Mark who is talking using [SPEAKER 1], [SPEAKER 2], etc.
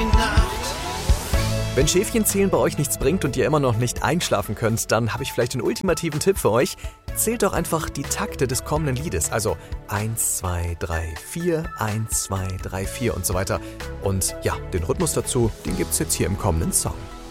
[SPEAKER 1] die Nacht.
[SPEAKER 2] Wenn Schäfchenzählen bei euch nichts bringt und ihr immer noch nicht einschlafen könnt, dann habe ich vielleicht den ultimativen Tipp für euch. Zählt doch einfach die Takte des kommenden Liedes. Also 1, 2, 3, 4, 1, 2, 3, 4 und so weiter. Und ja, den Rhythmus dazu, den gibt's jetzt hier im kommenden Song.